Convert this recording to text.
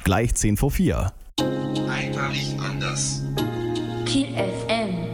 Gleich 10 vor 4. Einmalig anders. Kiel FM.